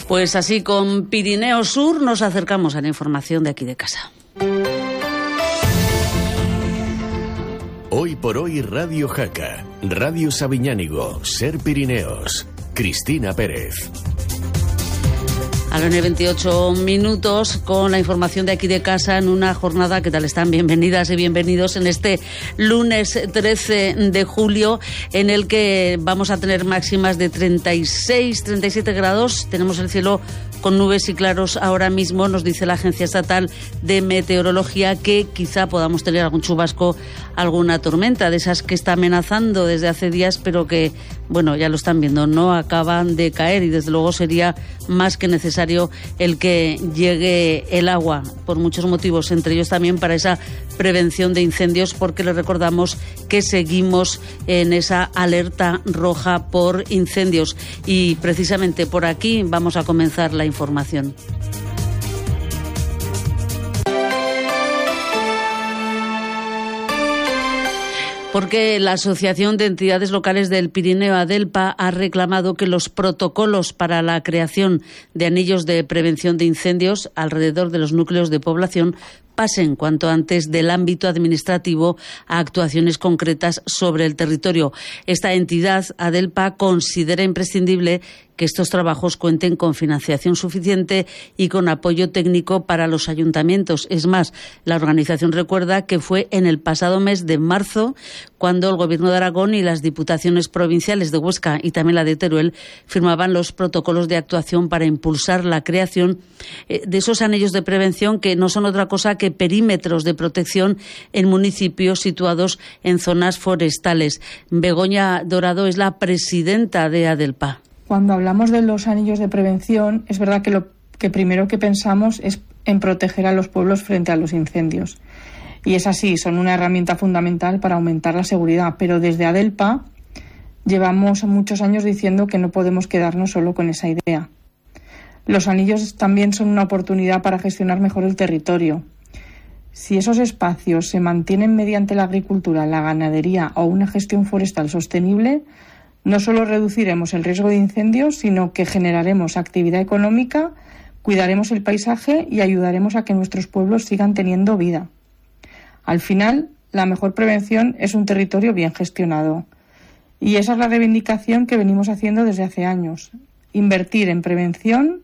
Pues así, con Pirineo Sur nos acercamos a la información de aquí de casa. Hoy por hoy Radio Jaca, Radio Sabiñánigo, Ser Pirineos, Cristina Pérez. A las 9:28 con la información de aquí de casa en una jornada, ¿qué tal están? Bienvenidas y bienvenidos en este lunes 13 de julio en el que vamos a tener máximas de 36, 37 grados. Tenemos el cielo con nubes y claros ahora mismo. Nos dice la Agencia Estatal de Meteorología que quizá podamos tener algún chubasco, alguna tormenta de esas que está amenazando desde hace días, pero que, bueno, ya lo están viendo, no acaban de caer y desde luego sería más que necesario el que llegue el agua por muchos motivos, entre ellos también para esa prevención de incendios, porque les recordamos que seguimos en esa alerta roja por incendios y precisamente por aquí vamos a comenzar la información. Porque la Asociación de Entidades Locales del Pirineo, ADELPA, ha reclamado que los protocolos para la creación de anillos de prevención de incendios alrededor de los núcleos de población pasen cuanto antes del ámbito administrativo a actuaciones concretas sobre el territorio. Esta entidad, ADELPA, considera imprescindible que estos trabajos cuenten con financiación suficiente y con apoyo técnico para los ayuntamientos. Es más, la organización recuerda que fue en el pasado mes de marzo cuando el Gobierno de Aragón y las diputaciones provinciales de Huesca y también la de Teruel firmaban los protocolos de actuación para impulsar la creación de esos anillos de prevención, que no son otra cosa que perímetros de protección en municipios situados en zonas forestales. Begoña Dorado es la presidenta de ADELPA. Cuando hablamos de los anillos de prevención, es verdad que lo que primero que pensamos es en proteger a los pueblos frente a los incendios. Y es así, son una herramienta fundamental para aumentar la seguridad. Pero desde ADELPA llevamos muchos años diciendo que no podemos quedarnos solo con esa idea. Los anillos también son una oportunidad para gestionar mejor el territorio. Si esos espacios se mantienen mediante la agricultura, la ganadería o una gestión forestal sostenible, no solo reduciremos el riesgo de incendios, sino que generaremos actividad económica, cuidaremos el paisaje y ayudaremos a que nuestros pueblos sigan teniendo vida. Al final, la mejor prevención es un territorio bien gestionado. Y esa es la reivindicación que venimos haciendo desde hace años. Invertir en prevención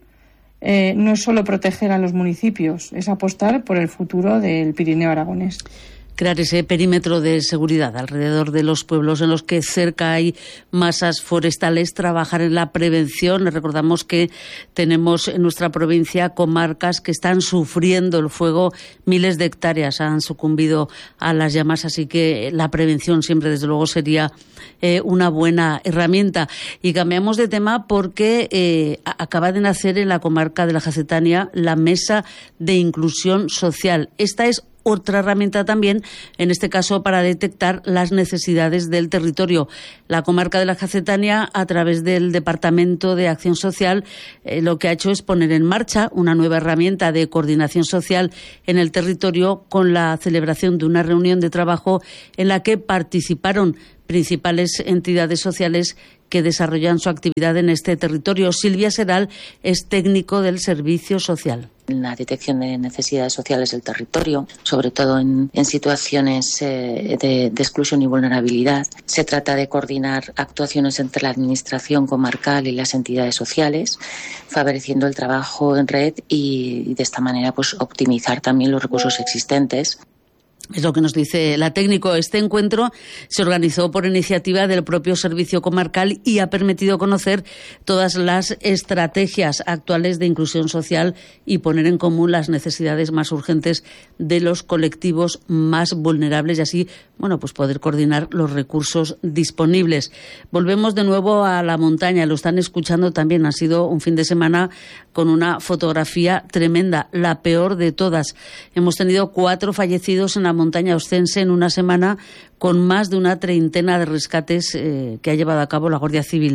no es solo proteger a los municipios, es apostar por el futuro del Pirineo aragonés. Crear ese perímetro de seguridad alrededor de los pueblos en los que cerca hay masas forestales, trabajar en la prevención. Recordamos que tenemos en nuestra provincia comarcas que están sufriendo el fuego, miles de hectáreas han sucumbido a las llamas, así que la prevención siempre, desde luego, sería una buena herramienta. Y cambiamos de tema porque acaba de nacer en la comarca de la Jacetania la Mesa de Inclusión Social. Esta es otra herramienta también, en este caso para detectar las necesidades del territorio. La comarca de la Jacetania, a través del Departamento de Acción Social, lo que ha hecho es poner en marcha una nueva herramienta de coordinación social en el territorio, con la celebración de una reunión de trabajo en la que participaron principales entidades sociales que desarrollan su actividad en este territorio. Silvia Seral es técnico del Servicio Social. La detección de necesidades sociales del territorio, sobre todo en situaciones de exclusión y vulnerabilidad. Se trata de coordinar actuaciones entre la administración comarcal y las entidades sociales, favoreciendo el trabajo en red y de esta manera pues optimizar también los recursos existentes. Es lo que nos dice la técnico. Este encuentro se organizó por iniciativa del propio Servicio Comarcal y ha permitido conocer todas las estrategias actuales de inclusión social y poner en común las necesidades más urgentes de los colectivos más vulnerables y así, bueno, pues poder coordinar los recursos disponibles. Volvemos de nuevo a la montaña, lo están escuchando también. Ha sido un fin de semana con una fotografía tremenda, la peor de todas. Hemos tenido 4 fallecidos en la montaña oscense en una semana, con más de una treintena de rescates que ha llevado a cabo la Guardia Civil.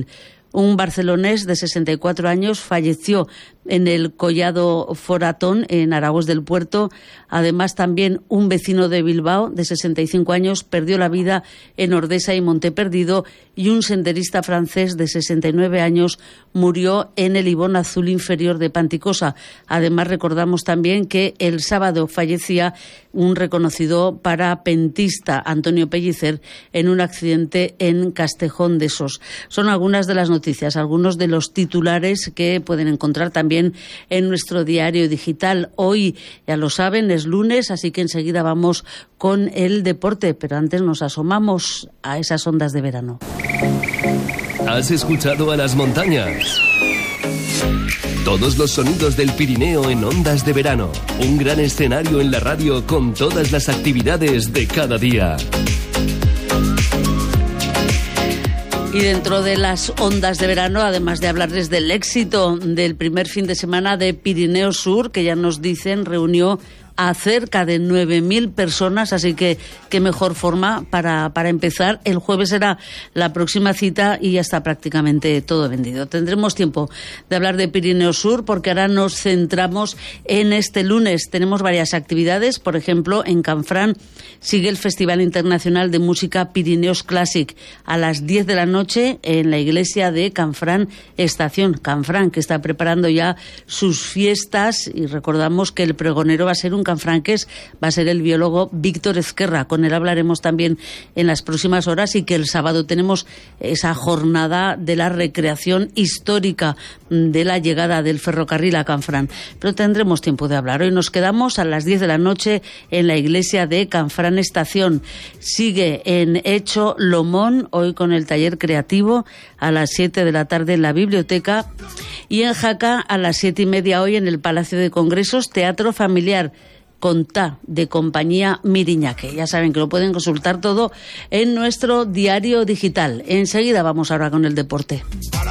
Un barcelonés de 64 años falleció en el Collado Foratón, en Aragoz del Puerto. Además, también un vecino de Bilbao, de 65 años, perdió la vida en Ordesa y Monteperdido, y un senderista francés de 69 años murió en el Ibón Azul inferior de Panticosa. Además, recordamos también que el sábado fallecía un reconocido parapentista, Antonio Pellicer, en un accidente en Castejón de Sos. Son algunas de las noticias, algunos de los titulares que pueden encontrar también en nuestro diario digital. Hoy, ya lo saben, es lunes, así que enseguida vamos con el deporte, pero antes nos asomamos a esas ondas de verano. ¿Has escuchado a las montañas? Todos los sonidos del Pirineo en ondas de verano. Un gran escenario en la radio con todas las actividades de cada día. Y dentro de las ondas de verano, además de hablarles del éxito del primer fin de semana de Pirineo Sur, que ya nos dicen reunió a cerca de 9.000 personas, así que qué mejor forma para empezar. El jueves será la próxima cita y ya está prácticamente todo vendido. Tendremos tiempo de hablar de Pirineo Sur porque ahora nos centramos en este lunes. Tenemos varias actividades, por ejemplo, en Canfrán sigue el Festival Internacional de Música Pirineos Classic a las 10 de la noche en la iglesia de Canfrán Estación. Canfrán, que está preparando ya sus fiestas, y recordamos que el pregonero va a ser un canfranqués, va a ser el biólogo Víctor Ezquerra. Con él hablaremos también en las próximas horas, y que el sábado tenemos esa jornada de la recreación histórica de la llegada del ferrocarril a Canfrán. Pero tendremos tiempo de hablar. Hoy nos quedamos a las 10 de la noche en la iglesia de Canfrán Estación. Sigue en Hecho Lomón, hoy con el taller creativo, a las 7 de la tarde en la biblioteca, y en Jaca a las 7:30 hoy en el Palacio de Congresos, Teatro Familiar Contá, de compañía Miriñaque. Ya saben que lo pueden consultar todo en nuestro diario digital. Enseguida vamos ahora con el deporte.